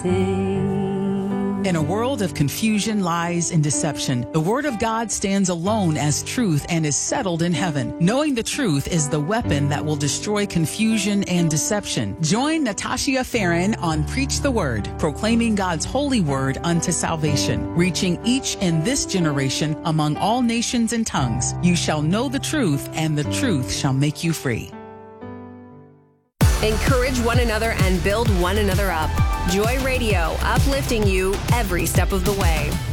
In a world of confusion, lies, and deception, the Word of God stands alone as truth and is settled in heaven. Knowing the truth is the weapon that will destroy confusion and deception. Join Natasha Farron on Preach the Word, proclaiming God's holy word unto salvation, reaching each in this generation among all nations and tongues. You shall know the truth, and the truth shall make you free. Encourage one another and build one another up. Joy Radio, uplifting you every step of the way.